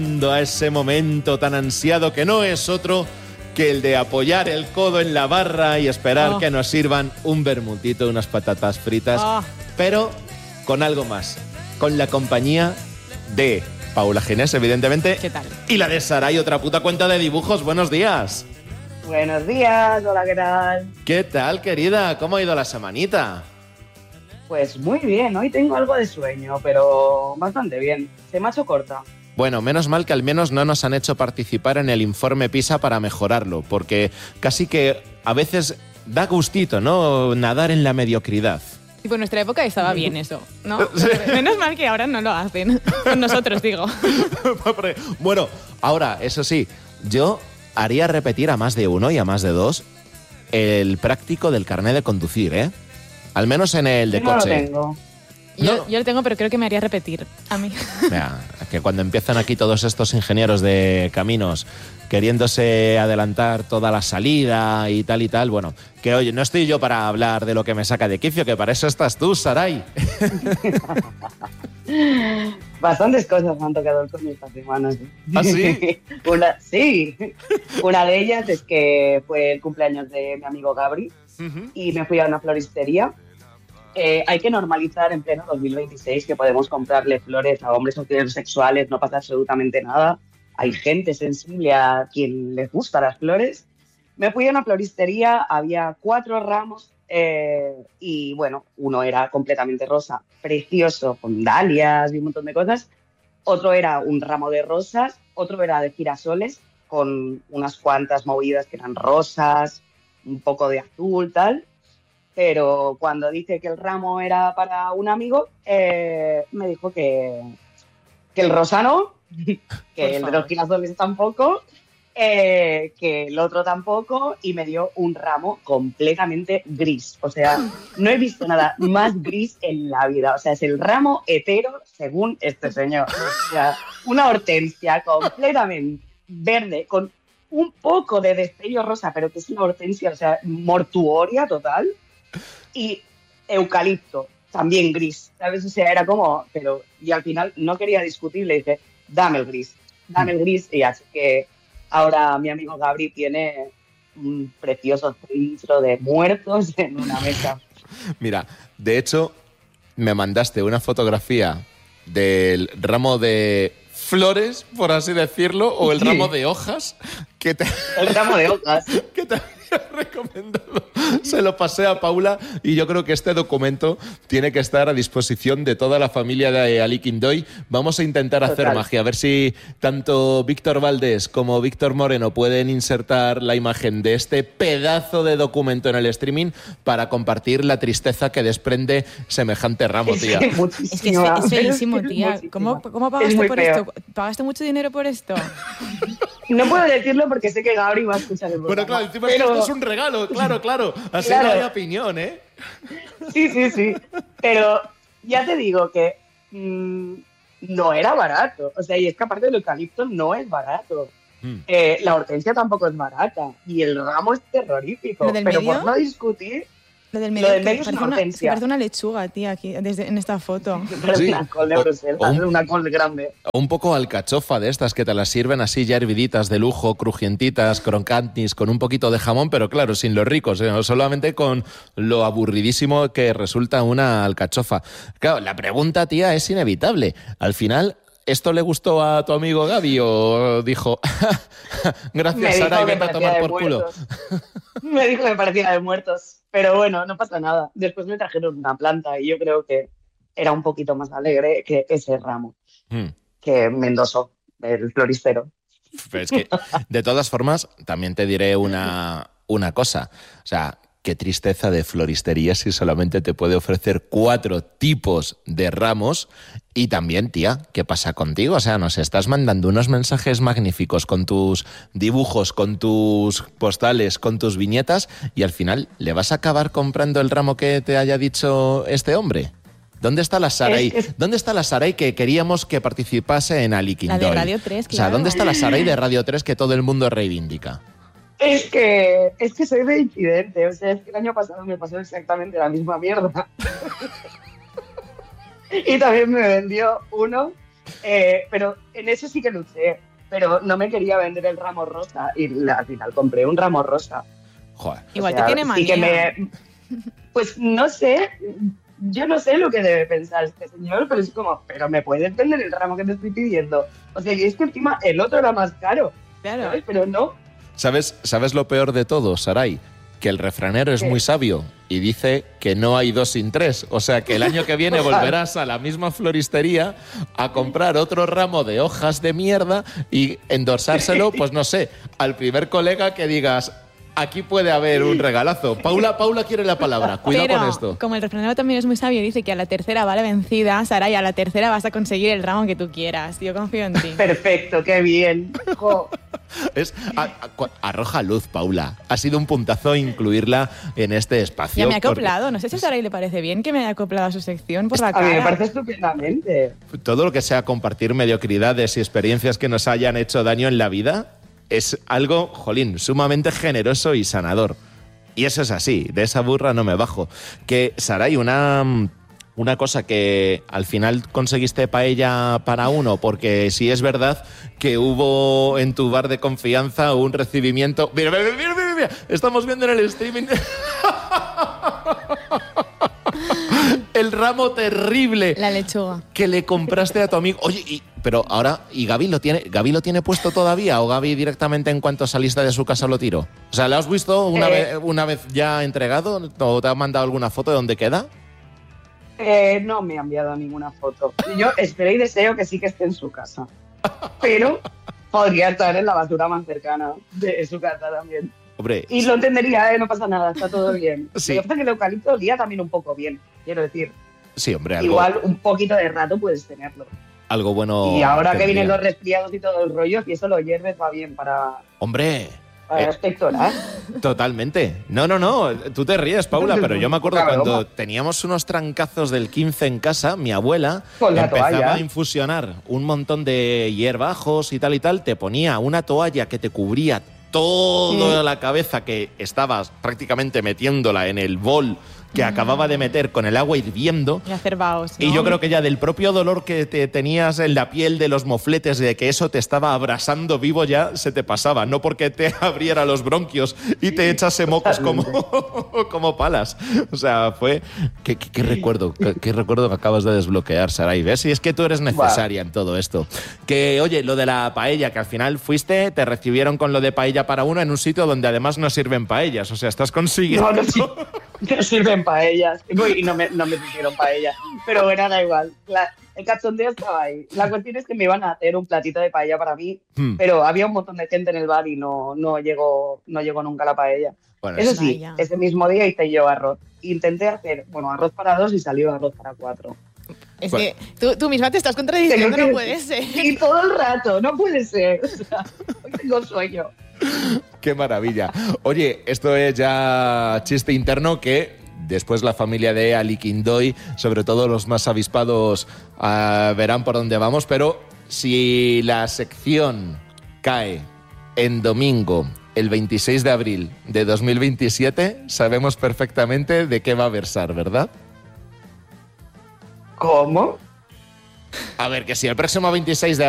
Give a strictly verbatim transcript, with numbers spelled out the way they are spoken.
A ese momento tan ansiado que no es otro que el de apoyar el codo en la barra y esperar oh. que nos sirvan un vermutito, unas patatas fritas, oh. pero con algo más, con la compañía de Paula Ginés, evidentemente. ¿Qué tal? Y la de Saray, otra puta cuenta de dibujos. Buenos días. Buenos días, hola, ¿qué tal? ¿Qué tal, querida? ¿Cómo ha ido la semanita? Pues muy bien, hoy tengo algo de sueño, pero bastante bien. Se me ha hecho corta. Bueno, menos mal que al menos no nos han hecho participar en el informe PISA para mejorarlo, porque casi que a veces da gustito, ¿no?, nadar en la mediocridad. Y por nuestra época estaba bien eso, ¿no? Sí. Menos mal que ahora no lo hacen. Nosotros, digo. Bueno, ahora, eso sí, yo haría repetir a más de uno y a más de dos el práctico del carnet de conducir, ¿eh? Al menos en el de yo no coche. Lo tengo. Yo, no. yo lo tengo, pero creo que me haría repetir a mí. Mira, que cuando empiezan aquí todos estos ingenieros de caminos queriéndose adelantar toda la salida y tal y tal, bueno, que oye, no estoy yo para hablar de lo que me saca de quicio, que para eso estás tú, Saray. Bastantes cosas me han tocado el coño estas semanas. ¿Ah, sí? Una, sí. Una de ellas es que fue el cumpleaños de mi amigo Gabri uh-huh. y me fui a una floristería. Eh, hay que normalizar en pleno dos mil veintiséis que podemos comprarle flores a hombres heterosexuales, no pasa absolutamente nada. Hay gente sensible a quien les gustan las flores. Me fui a una floristería, había cuatro ramos eh, y bueno, uno era completamente rosa, precioso, con dalias y un montón de cosas. Otro era un ramo de rosas, otro era de girasoles con unas cuantas movidas que eran rosas, un poco de azul, tal. Pero cuando dije que el ramo era para un amigo, eh, me dijo que, que el rosa no, que el de los girasoles tampoco, eh, que el otro tampoco, y me dio un ramo completamente gris. O sea, no he visto nada más gris en la vida. O sea, es el ramo hetero según este señor. O sea, una hortensia completamente verde, con un poco de destello rosa, pero que es una hortensia, o sea, mortuoria total. Y eucalipto, también gris, ¿sabes? O sea, era como, pero, y al final no quería discutir, le dije, dame el gris, dame el gris, y así que ahora mi amigo Gabri tiene un precioso centro de muertos en una mesa. Mira, de hecho, me mandaste una fotografía del ramo de flores, por así decirlo, o el sí. ramo de hojas que te... El ramo de hojas. que te había recomendado. Se lo pasé a Paula y yo creo que este documento tiene que estar a disposición de toda la familia de Ali Quindoy. Vamos a intentar hacer Total. magia, a ver si tanto Víctor Valdés como Víctor Moreno pueden insertar la imagen de este pedazo de documento en el streaming para compartir la tristeza que desprende semejante ramo, tía. Es que es, fe, es feísimo, tía. ¿Cómo, cómo pagaste por feo. esto? ¿Pagaste mucho dinero por esto? No puedo decirlo porque sé que Gabri va a escuchar el programa. Bueno, claro, encima pero... esto es un regalo, claro, claro. Así claro. no hay opinión, ¿eh? Sí, sí, sí. Pero ya te digo que mmm, no era barato. O sea, y es que aparte del eucalipto no es barato. Hmm. Eh, la hortensia tampoco es barata. Y el ramo es terrorífico. ¿Lo del pero medio? por no discutir... Lo del medio, Lo del medio es una hortensia. hortensia. Parece una lechuga, tía, aquí, desde, en esta foto. Sí. Una col de Bruselas, un, una col grande. Un poco alcachofa de estas que te las sirven así ya herviditas de lujo, crujientitas, crocantis, con un poquito de jamón, pero claro, sin los ricos, ¿eh? Solamente con lo aburridísimo que resulta una alcachofa. Claro, la pregunta, tía, es inevitable. Al final... ¿Esto le gustó a tu amigo Gaby o dijo, gracias Sara, y vete a tomar por culo? Me dijo que me parecía de muertos, pero bueno, no pasa nada. Después me trajeron una planta y yo creo que era un poquito más alegre que ese ramo, hmm. que me endosó el floristero. Pero es que, de todas formas, también te diré una, una cosa, o sea... Qué tristeza de floristería si solamente te puede ofrecer cuatro tipos de ramos. Y también, tía, ¿qué pasa contigo? O sea, nos estás mandando unos mensajes magníficos con tus dibujos, con tus postales, con tus viñetas y al final, ¿le vas a acabar comprando el ramo que te haya dicho este hombre? ¿Dónde está la Saray? Es que... ¿Dónde está la Saray que queríamos que participase en Ali Quindoy? La de Radio tres, claro. O sea, ¿dónde está la Saray de Radio tres que todo el mundo reivindica? Es que, es que soy de incidente, o sea, es que el año pasado me pasó exactamente la misma mierda. Y también me vendió uno Eh, pero en eso sí que luché. Pero no me quería vender el ramo rosa. Y la, al final compré un ramo rosa. Joder. Igual O sea, te tiene manía. sí que me, pues no sé. Yo no sé lo que debe pensar este señor, pero es como, pero me puedes vender el ramo que te estoy pidiendo. O sea, y es que encima el otro era más caro. Claro. ¿Sabes? Pero no. ¿Sabes, ¿Sabes lo peor de todo, Saray? Que el refranero es muy sabio y dice que no hay dos sin tres. O sea, que el año que viene volverás a la misma floristería a comprar otro ramo de hojas de mierda y endorsárselo, pues no sé, al primer colega que digas, aquí puede haber un regalazo. Paula, Paula quiere la palabra. Cuidado Pero, con esto. como el refranero también es muy sabio, dice que a la tercera vale vencida, Saray, a la tercera vas a conseguir el ramo que tú quieras. Yo confío en ti. Perfecto, qué bien. Jo. Es, a, a, arroja luz, Paula. Ha sido un puntazo incluirla en este espacio. Ya me ha acoplado. porque... No sé si a Saray le parece bien que me haya acoplado a su sección por la A cara. mí me parece estupendamente. Todo lo que sea compartir mediocridades y experiencias que nos hayan hecho daño en la vida es algo, jolín, sumamente generoso y sanador. Y eso es así, de esa burra no me bajo. Que, Saray, una, una cosa que al final conseguiste paella para uno, porque sí es verdad que hubo en tu bar de confianza un recibimiento... Mira, mira, mira, mira, mira. Estamos viendo en el streaming... el ramo terrible. La lechuga. Que le compraste a tu amigo. Oye, y, pero ahora, ¿y Gaby lo tiene Gaby lo tiene puesto todavía? ¿O Gaby directamente en cuanto saliste de su casa lo tiró? O sea, ¿lo has visto una, eh, vez, una vez ya entregado? ¿O te ha mandado alguna foto de dónde queda? Eh, no me ha enviado ninguna foto. Yo espero y deseo que sí que esté en su casa. Pero podría estar en la basura más cercana de su casa también. Hombre, y lo entendería, ¿eh? No pasa nada, está todo bien. Sí. Lo que pasa es que el eucalipto olía también un poco bien, quiero decir. Sí, hombre, algo, igual un poquito de rato puedes tenerlo. Algo bueno. Y ahora tendría. que vienen los resfriados y todo el rollo, si eso lo hierves va bien para, Hombre, para eh, expectorar. totalmente. No, no, no, tú te ríes, Paula, pero yo me acuerdo Claro, cuando broma. teníamos unos trancazos del quince en casa, mi abuela Con la empezaba toalla. a infusionar un montón de hierbajos y tal y tal, te ponía una toalla que te cubría toda Sí. la cabeza, que estabas prácticamente metiéndola en el bol que acababa de meter con el agua hirviendo. Y hacer vaos, ¿no? Y yo creo que ya del propio dolor que te tenías en la piel de los mofletes, de que eso te estaba abrasando vivo, ya se te pasaba. No porque te abriera los bronquios y te echase mocos como, como palas. O sea, fue... ¿Qué, qué, qué recuerdo? ¿Qué, qué recuerdo que acabas de desbloquear, Saray? ¿Ves? Y es que tú eres necesaria en todo esto. Que, oye, lo de la paella, que al final fuiste, te recibieron con lo de paella para uno en un sitio donde además no sirven paellas. O sea, estás consiguiendo... No, no, sí, no sirven paellas. Y no me, no me hicieron paella. Pero bueno, da igual. La- el cachondeo estaba ahí. La cuestión es que me iban a hacer un platito de paella para mí, Hmm. pero había un montón de gente en el bar y no, no, llegó, no llegó nunca la paella. Bueno, Eso es- sí, Vaya. ese mismo día hice yo arroz. Intenté hacer, bueno, arroz para dos y salió arroz para cuatro. Es Bueno. que tú, tú misma te estás contradiciendo, Tengo no que- puede ser. Y todo el rato, no puede ser. O sea, hoy tengo sueño. ¡Qué maravilla! Oye, esto es ya chiste interno que después la familia de Ali Quindoy, sobre todo los más avispados, ah, verán por dónde vamos, pero si la sección cae en domingo, el veintiséis de abril de dos mil veintisiete, sabemos perfectamente de qué va a versar, ¿verdad? ¿Cómo? A ver, que si el próximo veintiséis de